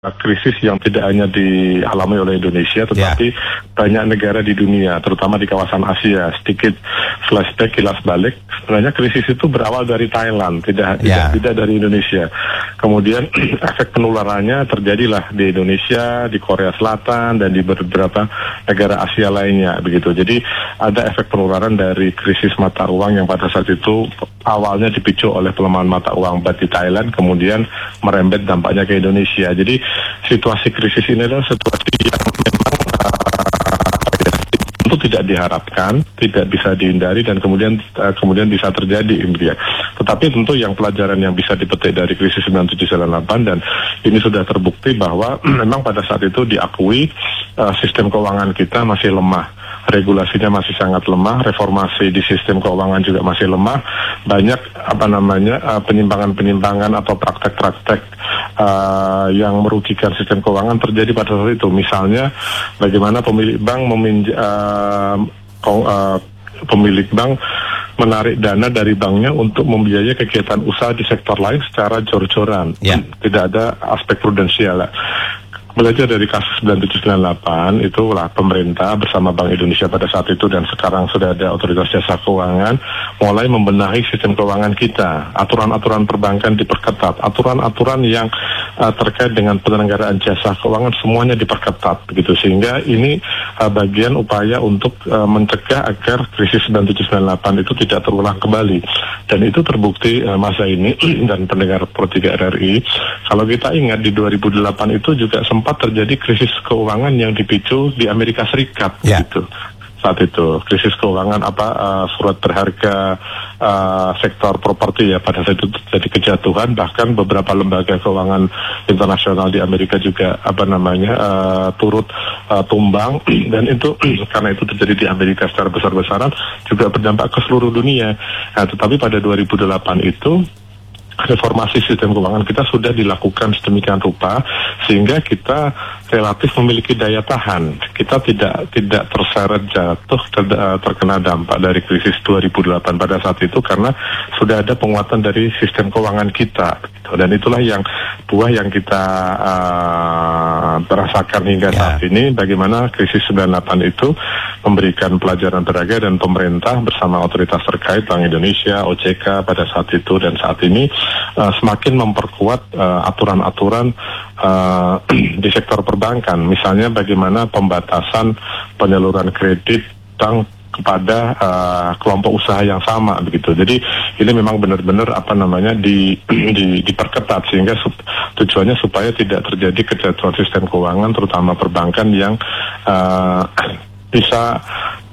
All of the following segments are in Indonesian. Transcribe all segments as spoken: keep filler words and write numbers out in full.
krisis yang tidak hanya dialami oleh Indonesia, tetapi yeah. banyak negara di dunia, terutama di kawasan Asia. Sedikit flashback, kilas balik, sebenarnya krisis itu berawal dari Thailand, tidak yeah. tidak, tidak dari Indonesia. Kemudian efek penularannya terjadilah di Indonesia, di Korea Selatan, dan di beberapa negara Asia lainnya, begitu. Jadi ada efek penularan dari krisis mata uang yang pada saat itu awalnya dipicu oleh pelemahan mata uang bat di Thailand, kemudian merembet dampaknya ke Indonesia. Jadi situasi krisis ini adalah situasi yang memang uh, ya, tentu tidak diharapkan, tidak bisa dihindari, dan kemudian uh, kemudian bisa terjadi, Indria. Tetapi tentu yang pelajaran yang bisa dipetik dari krisis sembilan tujuh sembilan delapan, dan ini sudah terbukti bahwa memang pada saat itu diakui uh, sistem keuangan kita masih lemah. Regulasinya masih sangat lemah, reformasi di sistem keuangan juga masih lemah, banyak apa namanya uh, penyimpangan-penyimpangan atau praktek-praktek uh, yang merugikan sistem keuangan terjadi pada saat itu. Misalnya bagaimana pemilik bank meminj uh, uh, pemilik bank menarik dana dari banknya untuk membiayai kegiatan usaha di sektor lain secara jor-joran, yeah. tidak ada aspek prudensial. Belajar dari kasus sembilan tujuh sembilan delapan, itulah pemerintah bersama Bank Indonesia pada saat itu dan sekarang sudah ada Otoritas Jasa Keuangan mulai membenahi sistem keuangan kita. Aturan-aturan perbankan diperketat, aturan-aturan yang uh, terkait dengan penyelenggaraan jasa keuangan semuanya diperketat, begitu. Sehingga ini uh, bagian upaya untuk uh, mencegah agar krisis sembilan tujuh sembilan delapan itu tidak terulang kembali. Dan itu terbukti uh, masa ini dan pendengar Pro tiga R R I. Kalau kita ingat di dua ribu delapan itu juga sempat terjadi krisis keuangan yang dipicu di Amerika Serikat, yeah. gitu. Saat itu krisis keuangan apa uh, surat berharga uh, sektor properti ya, pada saat itu terjadi kejatuhan, bahkan beberapa lembaga keuangan internasional di Amerika juga apa namanya uh, turut uh, tumbang dan itu karena itu terjadi di Amerika secara besar-besaran juga berdampak ke seluruh dunia. Nah, tetapi pada dua ribu delapan itu reformasi sistem keuangan kita sudah dilakukan sedemikian rupa sehingga kita relatif memiliki daya tahan. Kita tidak tidak terseret jatuh ter, terkena dampak dari krisis dua ribu delapan pada saat itu karena sudah ada penguatan dari sistem keuangan kita. Dan itulah yang buah yang kita uh, rasakan hingga yeah. saat ini, bagaimana krisis sembilan delapan itu memberikan pelajaran berharga dan pemerintah bersama otoritas terkait Bank Indonesia, O J K pada saat itu dan saat ini uh, semakin memperkuat uh, aturan-aturan uh, di sektor perbankan. Misalnya bagaimana pembatasan penyaluran kredit bank kepada uh, kelompok usaha yang sama, begitu. Jadi ini memang benar-benar apa namanya di, di diperketat sehingga sup, tujuannya supaya tidak terjadi kejatuhan sistem keuangan terutama perbankan yang uh, bisa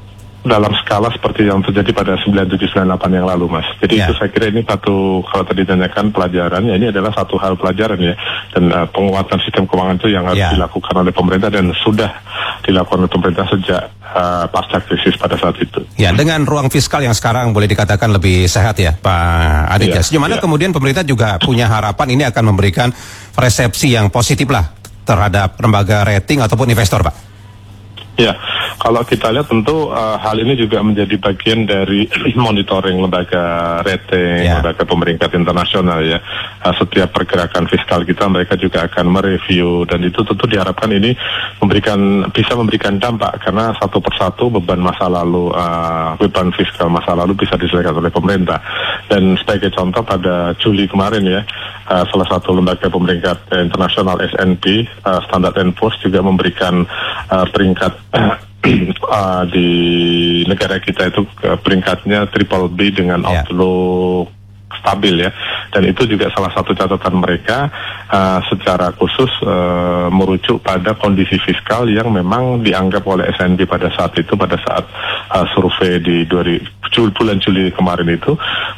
dalam skala seperti yang terjadi pada sembilan tujuh sembilan delapan yang lalu, Mas. Jadi yeah. itu saya kira ini satu, kalau tadi ditanyakan pelajaran, ya ini adalah satu hal pelajaran ya. Dan uh, penguatan sistem keuangan itu yang harus yeah. dilakukan oleh pemerintah dan sudah dilakukan oleh pemerintah sejak uh, pasca krisis pada saat itu. Ya, dengan ruang fiskal yang sekarang boleh dikatakan lebih sehat ya, Pak Aditya. Yeah. Sejauh mana yeah. kemudian pemerintah juga punya harapan ini akan memberikan resepsi yang positif lah terhadap lembaga rating ataupun investor, Pak? Ya, kalau kita lihat tentu uh, hal ini juga menjadi bagian dari monitoring lembaga rating, yeah. lembaga pemeringkat internasional ya. Uh, setiap pergerakan fiskal kita mereka juga akan mereview dan itu tentu diharapkan ini memberikan bisa memberikan dampak karena satu persatu beban masa lalu, uh, beban fiskal masa lalu bisa diselesaikan oleh pemerintah. Dan sebagai contoh pada Juli kemarin ya, uh, salah satu lembaga pemeringkat internasional S and P, uh, Standard and Poor's juga memberikan uh, peringkat Uh, uh, di negara kita itu uh, peringkatnya triple B dengan yeah. outlook stabil ya, dan itu juga salah satu catatan mereka uh, secara khusus uh, merujuk pada kondisi fiskal yang memang dianggap oleh S and P pada saat itu, pada saat uh, survei di dua ribu, bulan Juli kemarin itu.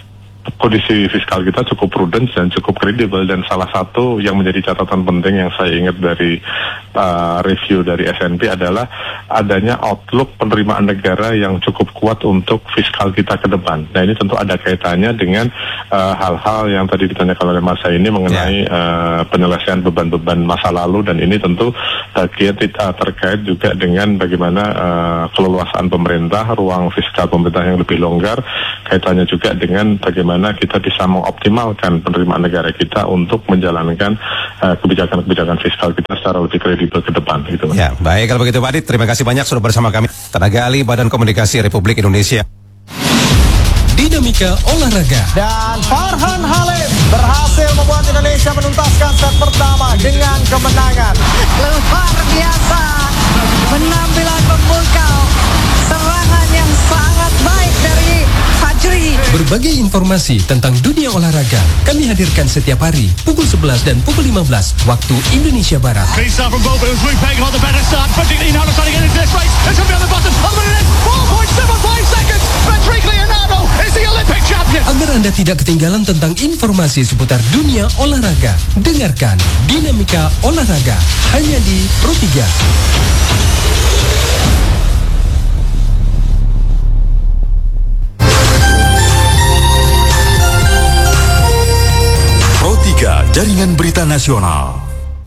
Kondisi fiskal kita cukup prudent dan cukup kredibel, dan salah satu yang menjadi catatan penting yang saya ingat dari uh, review dari S and P adalah adanya outlook penerimaan negara yang cukup kuat untuk fiskal kita ke depan. Nah ini tentu ada kaitannya dengan uh, hal-hal yang tadi ditanyakan oleh Mas ini mengenai yeah. uh, penyelesaian beban-beban masa lalu, dan ini tentu bagian uh, terkait juga dengan bagaimana uh, keleluasaan pemerintah, ruang fiskal pemerintah yang lebih longgar, kaitannya juga dengan bagaimana kita bisa mengoptimalkan penerimaan negara kita untuk menjalankan uh, kebijakan-kebijakan fiskal kita secara lebih kredibel ke depan. Gitu. Ya, baik kalau begitu Pak Adit, terima kasih banyak sudah bersama kami. Tenaga ahli Badan Komunikasi Republik Indonesia. Dinamika olahraga. Dan Farhan Halim berhasil membuat Indonesia menuntaskan set pertama dengan kemenangan. Luar biasa, penampilan memukau, serangan yang sangat baik dari Fajri. Berbagai informasi tentang dunia olahraga kami hadirkan setiap hari pukul sebelas dan pukul lima belas waktu Indonesia Barat. Agar Anda tidak ketinggalan tentang informasi seputar dunia olahraga, dengarkan Dinamika Olahraga hanya di Pro tiga. Pro tiga, Jaringan Berita Nasional.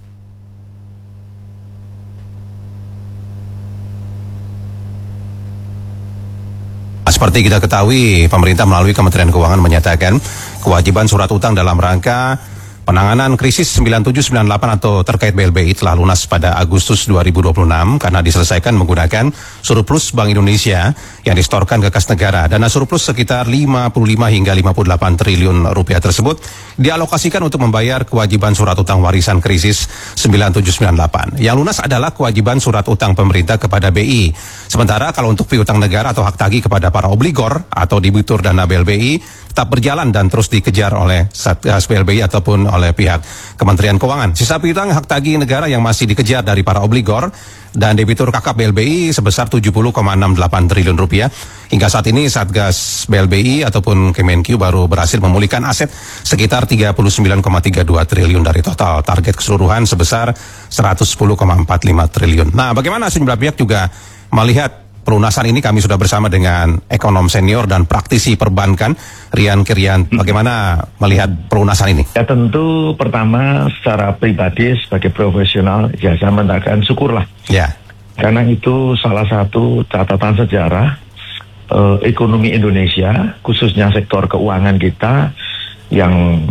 Seperti kita ketahui, pemerintah melalui Kementerian Keuangan menyatakan kewajiban surat utang dalam rangka penanganan krisis sembilan tujuh sembilan delapan atau terkait B L B I telah lunas pada Agustus dua ribu dua puluh enam karena diselesaikan menggunakan surplus Bank Indonesia yang disetorkan ke kas negara. Dana surplus sekitar lima puluh lima hingga lima puluh delapan triliun rupiah tersebut dialokasikan untuk membayar kewajiban surat utang warisan krisis sembilan tujuh sembilan delapan. Yang lunas adalah kewajiban surat utang pemerintah kepada B I. Sementara kalau untuk piutang negara atau hak tagih kepada para obligor atau debitur dana B L B I tetap berjalan dan terus dikejar oleh Satgas B L B I ataupun oleh pihak Kementerian Keuangan. Sisa piutang hak tagih negara yang masih dikejar dari para obligor dan debitur kakap B L B I sebesar tujuh puluh koma enam delapan triliun rupiah. Hingga saat ini Satgas B L B I ataupun Kemenkeu baru berhasil memulihkan aset sekitar tiga puluh sembilan koma tiga dua triliun dari total target keseluruhan sebesar seratus sepuluh koma empat lima triliun. Nah, bagaimana sejumlah pihak juga melihat pelunasan ini? Kami sudah bersama dengan ekonom senior dan praktisi perbankan Rian Kirian. Bagaimana melihat pelunasan ini? Ya tentu pertama secara pribadi sebagai profesional ya saya mengatakan syukurlah. Ya. Karena itu salah satu catatan sejarah eh, ekonomi Indonesia khususnya sektor keuangan kita yang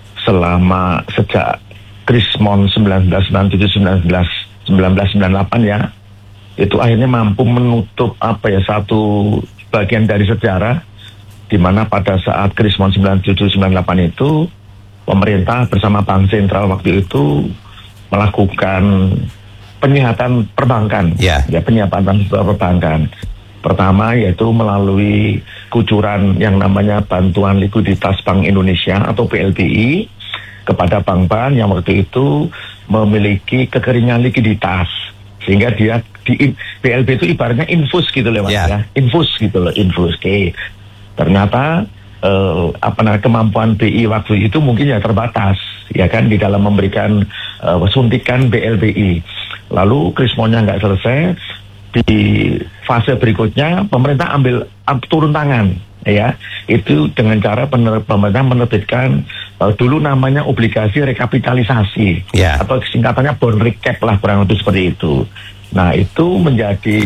selama sejak Krismon seribu sembilan ratus sembilan puluh tujuh sampai seribu sembilan ratus sembilan puluh delapan ya itu akhirnya mampu menutup apa ya satu bagian dari sejarah di mana pada saat Krismon seribu sembilan ratus sembilan puluh delapan itu pemerintah bersama Bank Sentral waktu itu melakukan penyihatan perbankan yeah. ya penyihatan perbankan pertama yaitu melalui kucuran yang namanya bantuan likuiditas Bank Indonesia atau B L B I kepada bank-bank yang waktu itu memiliki kekeringan likuiditas sehingga dia di B L B itu ibaratnya infus gitu loh Mas yeah. ya infus gitu loh infus oke okay. Ternyata eh, apa namanya kemampuan B I waktu itu mungkin ya terbatas ya kan di dalam memberikan eh, suntikan B L B I lalu krismonnya nggak selesai di fase berikutnya pemerintah ambil am, turun tangan ya itu dengan cara pener, pemerintah menerbitkan uh, dulu namanya obligasi rekapitalisasi yeah. atau singkatannya bond recap lah kurang lebih seperti itu. Nah itu menjadi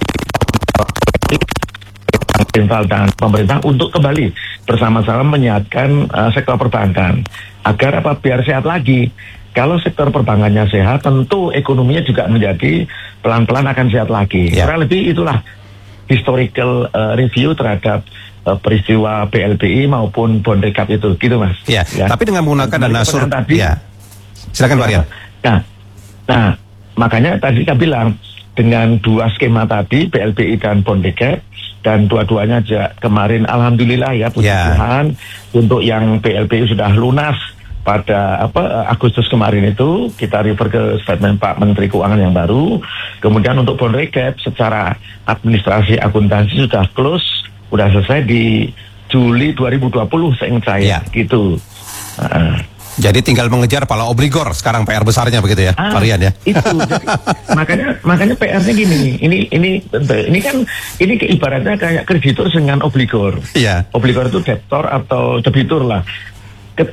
pemerintah dan pemerintah untuk kembali bersama-sama menyehatkan uh, sektor perbankan agar apa biar sehat lagi. Kalau sektor perbankannya sehat tentu ekonominya juga menjadi pelan-pelan akan sehat lagi. Yeah. Kurang lebih itulah historical uh, review terhadap uh, peristiwa B L B I maupun bond recap itu, gitu Mas. Ya, ya. Tapi dengan menggunakan dana sur, ya. Silakan Pak Rian. Nah, nah, makanya tadi saya bilang dengan dua skema tadi B L B I dan bond recap dan dua-duanya aja kemarin alhamdulillah ya puji ya. Tuhan untuk yang B L B I sudah lunas pada apa Agustus kemarin itu kita refer ke statement Pak Menteri Keuangan yang baru. Kemudian untuk bond recap secara administrasi akuntansi sudah close, sudah selesai di Juli dua ribu dua puluh seingat saya ya. Gitu. Uh, Jadi tinggal mengejar para obligor sekarang P R besarnya begitu ya, ah, Pak Rian ya. Itu jadi, makanya makanya P R-nya gini, ini ini ini kan ini ibaratnya kayak kreditur dengan obligor. Iya. Obligor itu debtor atau debitur lah.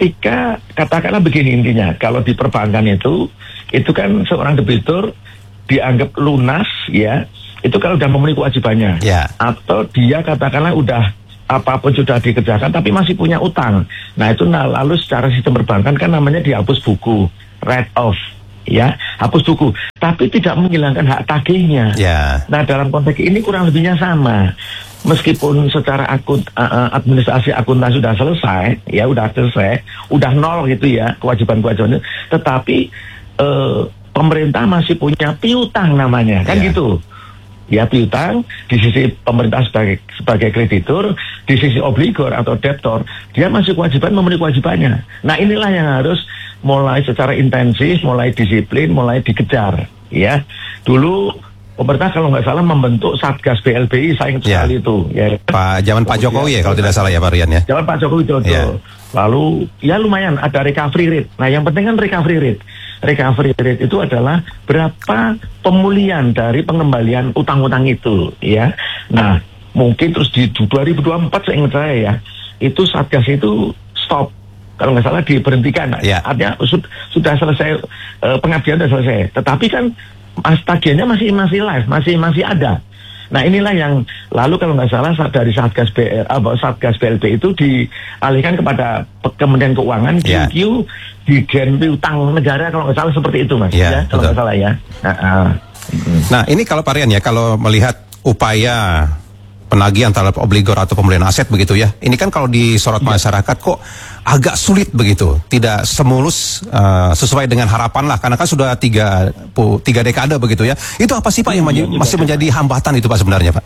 Ketika katakanlah begini intinya, kalau di perbankan itu itu kan seorang debitur dianggap lunas ya, itu kalau udah memenuhi kewajibannya. Ya. Atau dia katakanlah udah apapun sudah dikerjakan tapi masih punya utang. Nah itu nah, lalu secara sistem perbankan kan namanya dihapus buku, write off. Ya, hapus buku, tapi tidak menghilangkan hak tagihnya. Ya. Nah dalam konteks ini kurang lebihnya sama. Meskipun secara akun, uh, administrasi akuntansi sudah selesai, ya udah selesai, udah nol gitu ya kewajiban-kewajibannya, tetapi uh, pemerintah masih punya piutang namanya, kan ya. gitu. Ya piutang di sisi pemerintah sebagai sebagai kreditur, di sisi obligor atau debtor, dia masih kewajiban memenuhi kewajibannya. Nah inilah yang harus mulai secara intensif, mulai disiplin, mulai dikejar. Ya, dulu pemerintah kalau nggak salah membentuk Satgas B L B I, saya ingat ya. sekali itu. Ya, Pak zaman Pak Jokowi ya kalau tidak salah ya Pak Rian ya. Zaman Pak Jokowi Dodo. Ya. Lalu ya lumayan ada recovery rate. Nah yang penting kan recovery rate. Recovery rate itu adalah berapa pemulihan dari pengembalian utang-utang itu, ya. Nah, mungkin terus di dua ribu dua puluh empat seingat saya ya, itu Satgas itu stop. Kalau nggak salah diberhentikan. Ya. Artinya sud sudah selesai, eh, pengabdian sudah selesai. Tetapi kan tagihannya masih masih live, masih masih ada. Nah inilah yang lalu kalau nggak salah dari Satgas B R, uh, Satgas B L B itu dialihkan kepada Kementerian Keuangan, yeah. Q Q, Dijen Piutang Negara kalau nggak salah seperti itu mas, yeah, ya kalau nggak salah ya. Nah, uh, nah ini kalau Pak Rian ya, kalau melihat upaya penagihan terhadap obligor atau pembelian aset begitu ya, ini kan kalau disorot yeah. masyarakat kok agak sulit begitu, tidak semulus uh, sesuai dengan harapan lah, karena kan sudah tiga, pu, tiga dekade begitu ya. Itu apa sih Pak yang ya, masih menjadi hambatan itu Pak sebenarnya Pak?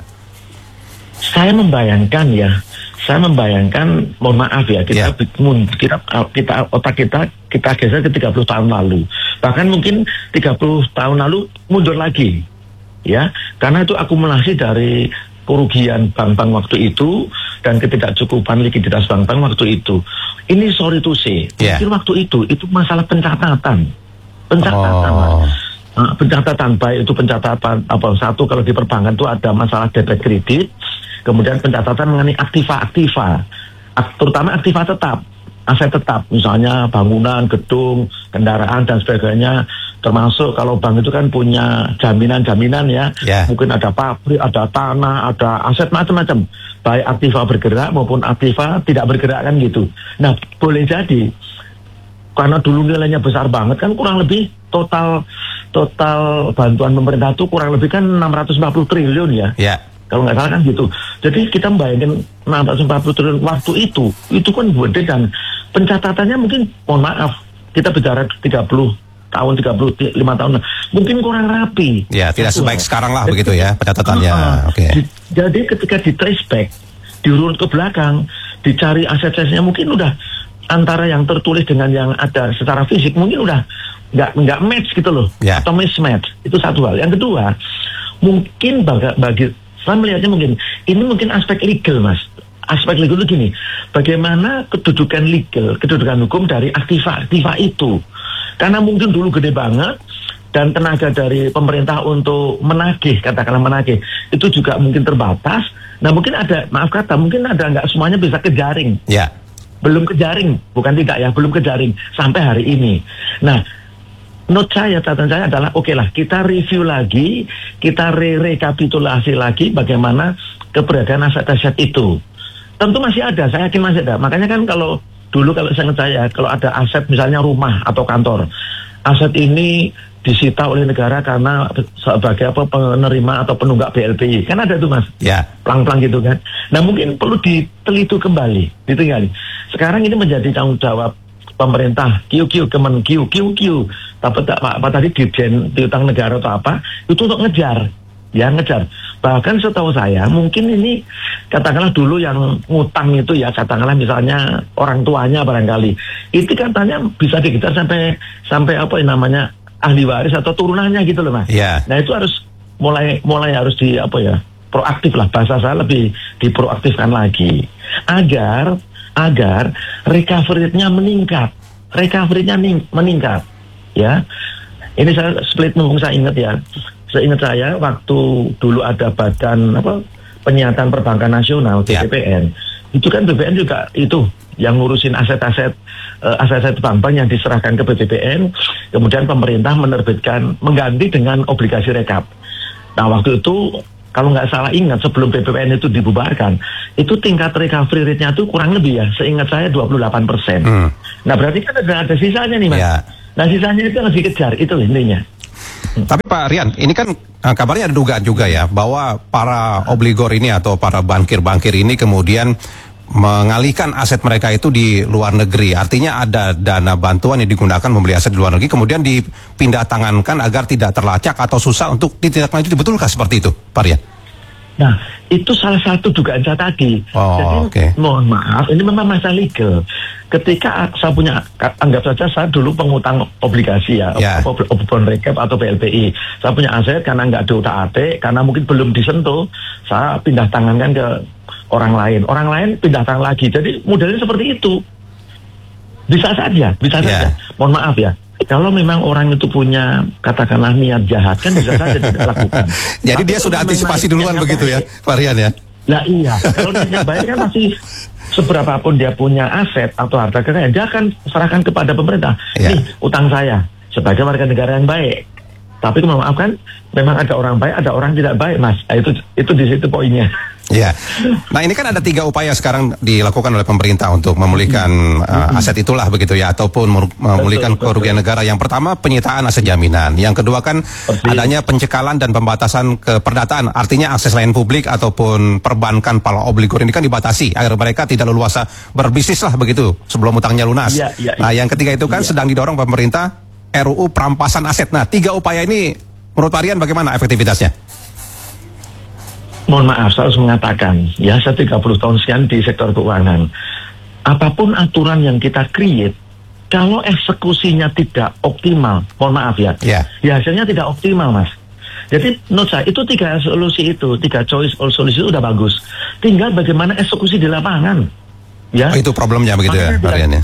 Saya membayangkan ya, saya membayangkan, mohon maaf ya, kita, ya. kita, kita otak kita kita geser ke tiga puluh tahun lalu, bahkan mungkin tiga puluh tahun lalu mundur lagi, ya, karena itu akumulasi dari kerugian bank-bank waktu itu dan ketidakcukupan likuiditas bank-bank waktu itu. Ini sorry to say, yeah. mungkin waktu itu itu masalah pencatatan, pencatatan, oh. uh, pencatatan baik itu pencatatan apa satu kalau di perbankan itu ada masalah debit kredit, kemudian pencatatan mengenai aktiva-aktiva, terutama aktiva tetap, aset tetap, misalnya bangunan, gedung, kendaraan dan sebagainya. Termasuk kalau bank itu kan punya jaminan-jaminan ya, yeah. mungkin ada pabrik, ada tanah, ada aset macam-macam, baik aktiva bergerak maupun aktiva tidak bergerak kan gitu. Nah boleh jadi karena dulu nilainya besar banget kan, kurang lebih total total bantuan pemerintah itu kurang lebih kan enam ratus empat puluh triliun ya. Yeah. Kalau nggak salah kan gitu. Jadi kita membayangkan enam ratus empat puluh triliun waktu itu, itu kan gede dan pencatatannya mungkin, mohon maaf, kita bicara tiga puluh tahun, tiga puluh lima tahun, mungkin kurang rapi. Ya, tidak sebaik sekarang lah begitu ya pencatatannya. Uh, Oke. Okay. Jadi ketika di trace back, diurut ke belakang, dicari aset-asetnya mungkin udah antara yang tertulis dengan yang ada secara fisik mungkin udah nggak nggak match gitu loh, yeah. atau mismatch. Itu satu hal. Yang kedua, mungkin bagi, bagi saya melihatnya mungkin ini mungkin aspek legal mas. Aspek legal itu gini, bagaimana kedudukan legal, kedudukan hukum dari aktiva-aktiva itu. Karena mungkin dulu gede banget dan tenaga dari pemerintah untuk menagih, katakanlah menagih, itu juga mungkin terbatas. Nah mungkin ada, maaf kata, mungkin ada nggak semuanya bisa ke jaring. Ya. Belum ke jaring, bukan tidak ya, belum ke jaring sampai hari ini. Nah, note saya, catatan saya adalah, oke okay lah, kita review lagi, kita re-rekapitulasi lagi bagaimana keberadaan aset-aset itu. Tentu masih ada, saya yakin masih ada. Makanya kan kalau dulu kalau saya ingat saya, kalau ada aset misalnya rumah atau kantor, aset ini disita oleh negara karena sebagai apa penerima atau penunggak B L B I, kan ada tuh mas, ya, plang-plang gitu kan. Nah mungkin perlu diteliti kembali, ditinggali. Sekarang ini menjadi tanggung jawab pemerintah, Q Q, Kemen Q, Q Q, apa, apa, apa tadi Dijen Piutang Negara atau apa, itu untuk ngejar. Ya ngejar. Bahkan setahu saya mungkin ini katakanlah dulu yang ngutang itu ya, katakanlah misalnya orang tuanya barangkali itu katanya bisa dikejar sampai sampai apa yang namanya ahli waris atau turunannya gitu loh mas. Yeah. Nah itu harus mulai mulai harus di apa ya, proaktif lah, bahasa saya lebih diproaktifkan lagi agar agar recovery rate-nya meningkat, recovery rate-nya meningkat ya. Ini saya split mumpung saya ingat ya. Seingat saya waktu dulu ada badan apa penyiaran perbankan nasional B P N, yeah. itu kan B P N juga itu yang ngurusin aset-aset uh, aset-aset bank-bank yang diserahkan ke B B P N, kemudian pemerintah menerbitkan mengganti dengan obligasi rekap. Nah waktu itu kalau nggak salah ingat sebelum B B P N itu dibubarkan, itu tingkat recovery rate-nya itu kurang lebih ya, seingat saya dua puluh delapan persen. Hmm. Nah berarti kan ada, ada sisanya nih Mas. Ya. Nah sisanya itu harus dikejar, itu intinya. Hmm. Tapi Pak Rian, ini kan uh, kabarnya ada dugaan juga ya, bahwa para obligor ini atau para bankir-bankir ini kemudian mengalihkan aset mereka itu di luar negeri. Artinya ada dana bantuan yang digunakan membeli aset di luar negeri, kemudian dipindah tangankan agar tidak terlacak atau susah untuk ditindaklanjuti. Betulkah seperti itu, Pak Rian? Nah, itu salah satu dugaan saya tadi. Oh, Jadi, okay. mohon maaf, ini memang masalah legal. Ketika saya punya, anggap saja saya dulu pengutang obligasi ya, yeah. bond recap atau B L P I. Saya punya aset karena nggak diutak-atik, karena mungkin belum disentuh, saya pindah tangankan ke orang lain. Orang lain pindah tangan lagi. Jadi modelnya seperti itu. Bisa saja, bisa yeah. saja. Mohon maaf ya. Kalau memang orang itu punya katakanlah niat jahat kan bisa saja tidak lakukan. Jadi tapi dia sudah antisipasi duluan begitu baik. Ya, Pak Rian ya? Nah iya, kalau niatnya baik kan pasti seberapapun dia punya aset atau harta kekayaan, dia akan serahkan kepada pemerintah. Yeah. Nih utang saya sebagai warga negara yang baik. Tapi mohon maaf kan, memang ada orang baik, ada orang tidak baik, Mas. Nah, itu itu di situ poinnya. Ya, nah ini kan ada tiga upaya sekarang dilakukan oleh pemerintah untuk memulihkan uh, aset itulah begitu ya, ataupun memulihkan betul, kerugian betul. negara. Yang pertama penyitaan aset jaminan, yang kedua kan betul. adanya pencekalan dan pembatasan keperdataan, artinya akses layanan publik ataupun perbankan para obligor ini kan dibatasi agar mereka tidak leluasa berbisnis lah begitu sebelum utangnya lunas. Ya, ya, ya. Nah yang ketiga itu kan ya. sedang didorong pemerintah R U U perampasan aset. Nah tiga upaya ini menurut Pak Rian bagaimana efektivitasnya? Mohon maaf, saya harus mengatakan, ya saya tiga puluh tahun sekian di sektor keuangan. Apapun aturan yang kita create, kalau eksekusinya tidak optimal, mohon maaf ya, yeah. ya hasilnya tidak optimal, Mas. Jadi menurut saya, itu tiga solusi itu, tiga choice or solusi itu udah bagus. Tinggal bagaimana eksekusi di lapangan. Ya. Oh, itu problemnya begitu ya, Pak Rian ya?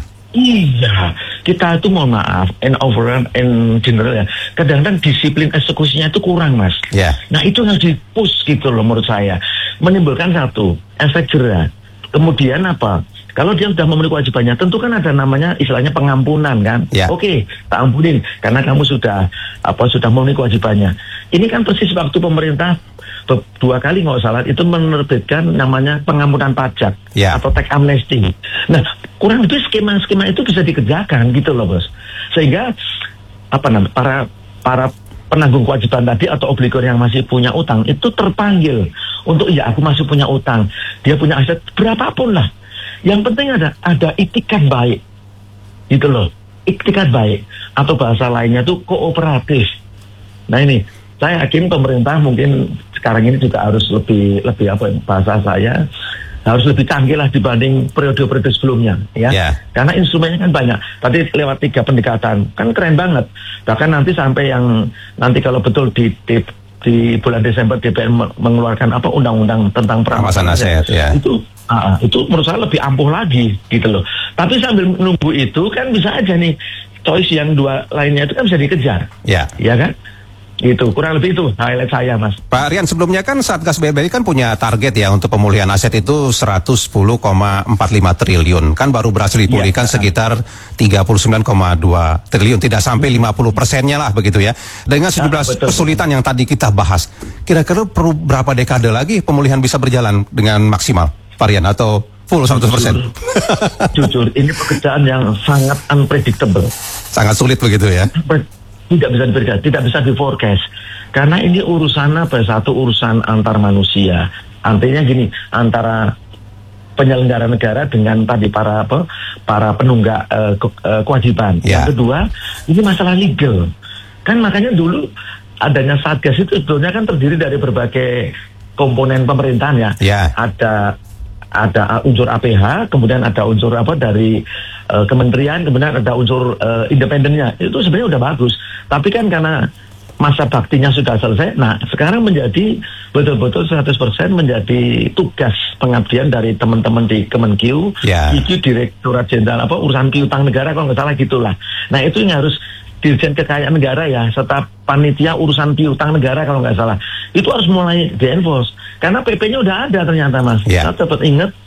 Iya, kita itu mohon maaf, in overall, in general ya, kadang-kadang disiplin eksekusinya itu kurang, Mas. Yeah. Nah itu harus di-push gitu loh menurut saya. Menimbulkan satu, efek jerah. Kemudian apa? Kalau dia sudah memenuhi kewajibannya, tentu kan ada namanya istilahnya pengampunan kan. Yeah. Oke, tak ampunin karena kamu sudah apa sudah memenuhi kewajibannya. Ini kan persis waktu pemerintah dua kali nggak salah itu menerbitkan namanya pengampunan pajak yeah. atau tax amnesty. Nah, kurang lebih skema-skema itu bisa dikerjakan gitu loh, Bos. Sehingga apa namanya para para penanggung kewajiban tadi atau obligor yang masih punya utang itu terpanggil untuk ya aku masih punya utang, dia punya aset berapapun lah. Yang penting ada ada itikat baik, gitu loh, itikat baik atau bahasa lainnya tuh kooperatif. Nah ini saya yakin pemerintah mungkin sekarang ini juga harus lebih lebih apa bahasa saya harus lebih canggih lah dibanding periode-periode sebelumnya ya. Yeah. Karena instrumennya kan banyak. Tadi lewat tiga pendekatan kan keren banget. Bahkan nanti sampai yang nanti kalau betul di di, di bulan Desember D P R mengeluarkan apa undang-undang tentang perampasan aset ya. Itu uh, itu menurut saya lebih ampuh lagi gitu loh. Tapi sambil menunggu itu kan bisa aja nih choice yang dua lainnya itu kan bisa dikejar. Ya. Yeah. Ya kan? Gitu, kurang lebih itu highlight saya, Mas. Pak Rian, sebelumnya kan Satgas B L B I kan punya target ya untuk pemulihan aset itu seratus sepuluh koma empat lima triliun. Kan baru berhasil dipulihkan ya, sekitar tiga puluh sembilan koma dua triliun. Tidak sampai lima puluh persennya lah begitu ya. Dengan sejumlah ya, kesulitan yang tadi kita bahas. Kira-kira perlu berapa dekade lagi pemulihan bisa berjalan dengan maksimal, Pak Rian, atau full seratus persen? Jujur, ini pekerjaan yang sangat unpredictable. Sangat sulit begitu ya? Tidak bisa diberikan, tidak bisa di forecast karena ini urusan apa? Satu urusan antar manusia. Artinya gini, antara penyelenggara negara dengan tadi para apa? Para penunggak uh, ke, uh, kewajiban. Yeah. Yang kedua, ini masalah legal. Kan makanya dulu adanya Satgas itu sebetulnya kan terdiri dari berbagai komponen pemerintahan ya. Yeah. Ada ada unsur A P H, kemudian ada unsur apa dari uh, kementerian, kemudian ada unsur uh, independennya. Itu sebenarnya udah bagus. Tapi kan karena masa baktinya sudah selesai, nah sekarang menjadi betul-betul seratus persen menjadi tugas pengabdian dari teman-teman di Kemenkeu, yeah. itu Direktorat Jenderal apa urusan piutang negara kalau nggak salah gitulah. Nah itu yang harus Dirjen Kekayaan Negara ya, serta panitia urusan piutang negara kalau nggak salah. Itu harus mulai di-enforce. Karena P P-nya udah ada ternyata, Mas. Yeah. Saya dapat ingat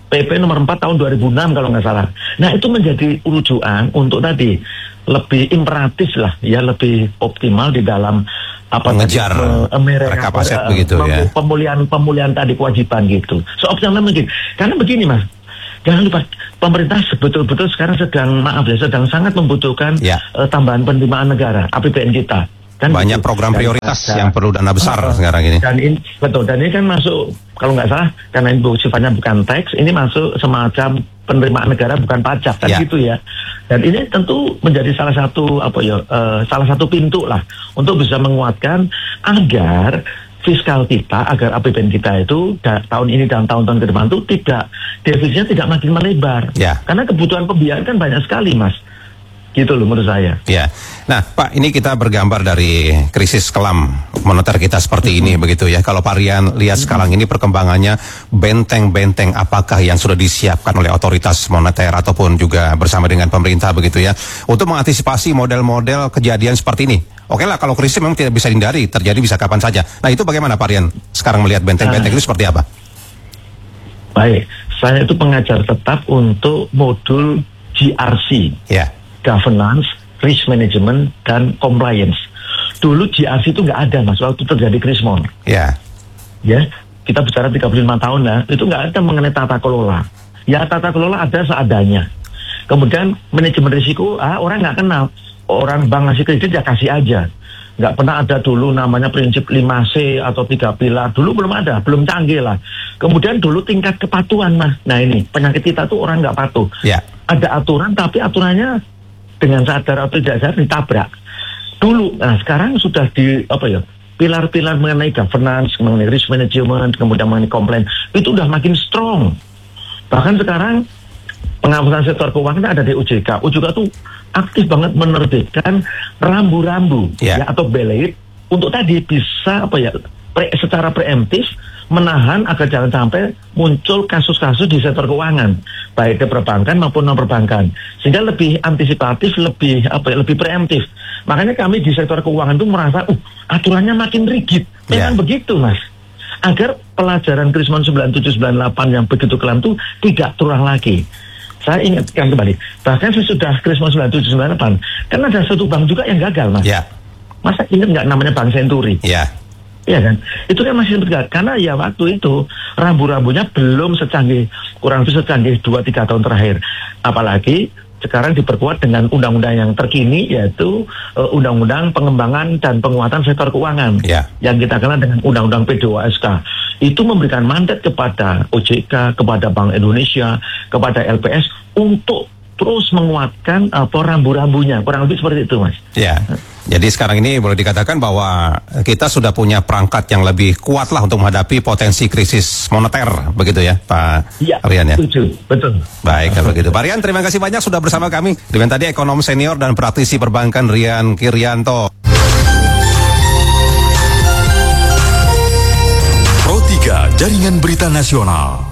P P nomor empat tahun dua ribu enam kalau nggak salah. Nah itu menjadi rujukan untuk tadi lebih imperatif lah, ya lebih optimal di dalam apa mengejar mereka aset uh, begitu ya. Pemulihan pemulihan tadi kewajiban gitu. Seoptimal mungkin. Karena begini Mas, jangan lupa pemerintah betul-betul sekarang sedang maaf ya sedang sangat membutuhkan ya. uh, tambahan penerimaan negara A P B N kita. Kan banyak gitu. Program prioritas dan, yang perlu dana besar uh, sekarang ini. Dan ini betul, dan ini kan masuk kalau nggak salah karena ini sifatnya bukan teks, ini masuk semacam penerimaan negara bukan pajak kan ya. Gitu ya. Dan ini tentu menjadi salah satu apa ya uh, salah satu pintu lah untuk bisa menguatkan agar fiskal kita, agar A P B N kita itu da, tahun ini dan tahun-tahun ke depan itu tidak defisitnya tidak makin melebar. Ya. Karena kebutuhan pembiayaan kan banyak sekali Mas. Gitu loh menurut saya. Ya. Nah, Pak, ini kita bergambar dari krisis kelam moneter kita seperti mm-hmm. ini begitu ya. Kalau Pak Rian lihat mm-hmm. sekarang ini perkembangannya, benteng-benteng apakah yang sudah disiapkan oleh otoritas moneter ataupun juga bersama dengan pemerintah begitu ya untuk mengantisipasi model-model kejadian seperti ini. Oke lah, kalau krisis memang tidak bisa dihindari, terjadi bisa kapan saja. Nah, itu bagaimana Pak Rian sekarang melihat benteng-benteng itu seperti apa? Baik, saya itu pengajar tetap untuk modul G R C. Ya. Governance, Risk Management, dan Compliance. Dulu G R C itu nggak ada Mas, waktu terjadi krismon. Ya. Ya, kita bicara tiga puluh lima tahun lah, itu nggak ada mengenai tata kelola. Ya tata kelola ada seadanya. Kemudian manajemen risiko, ah orang nggak kenal. Orang bank ngasih kredit ya kasih aja. Nggak pernah ada dulu namanya prinsip lima C atau tiga pilar. Dulu belum ada, belum canggih lah. Kemudian dulu tingkat kepatuhan Mas. Nah ini, penyakit kita tuh orang nggak patuh. Ya. Ada aturan, tapi aturannya dengan sadar atau tidak sadar ditabrak dulu. Nah sekarang sudah di apa ya pilar-pilar mengenai governance, mengenai risk management, kemudian mengenai compliance itu udah makin strong. Bahkan sekarang pengawasan sektor keuangan ada di O J K. O J K tuh aktif banget menerbitkan rambu-rambu yeah. ya atau belet untuk tadi bisa apa ya pre, secara preemptif menahan agar jangan sampai muncul kasus-kasus di sektor keuangan, baik di perbankan maupun non perbankan, sehingga lebih antisipatif, lebih apa ya, lebih preemptif. Makanya kami di sektor keuangan itu merasa, uh, aturannya makin rigid. Memang yeah. begitu, Mas. Agar pelajaran Krismon sembilan tujuh sembilan delapan yang begitu kelam itu tidak terulang lagi. Saya ingatkan kembali, bahkan sesudah Krismon sembilan tujuh sembilan delapan, kan ada satu bank juga yang gagal, Mas. Yeah. Masa ingat nggak namanya Bank Senturi? Iya. Yeah. Iya kan, itu kan masih bergerak karena ya waktu itu rambu-rambunya belum secanggih, kurang lebih secanggih dua tiga tahun terakhir. Apalagi sekarang diperkuat dengan undang-undang yang terkini, yaitu uh, undang-undang pengembangan dan penguatan sektor keuangan yeah. yang kita kenal dengan undang-undang P dua S K. Itu memberikan mandat kepada O J K, kepada Bank Indonesia, kepada L P S untuk terus menguatkan apa uh, rambu-rambunya, kurang lebih seperti itu, Mas. Ya. Jadi sekarang ini boleh dikatakan bahwa kita sudah punya perangkat yang lebih kuat lah untuk menghadapi potensi krisis moneter, begitu ya, Pak ya, Rian ya? Setuju, betul. Baik, kalau begitu. Pak Rian, terima kasih banyak sudah bersama kami. Dengan tadi ekonom senior dan praktisi perbankan Rian Kiryanto. Pro tiga Jaringan Berita Nasional.